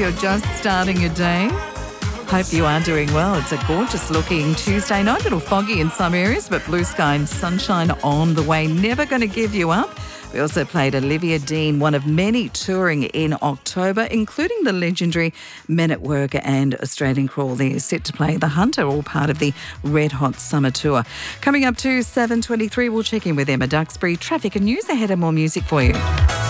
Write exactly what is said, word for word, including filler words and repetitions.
you're just starting your day. Hope you are doing well. It's a gorgeous looking Tuesday night. A little foggy in some areas, but blue sky and sunshine on the way. Never going to give you up. We also played Olivia Dean, one of many touring in October, including the legendary Men at Work and Australian Crawl. They're set to play The Hunter, all part of the Red Hot Summer Tour. Coming up to seven twenty-three, we'll check in with Emma Duxbury. Traffic and news ahead, and more music for you.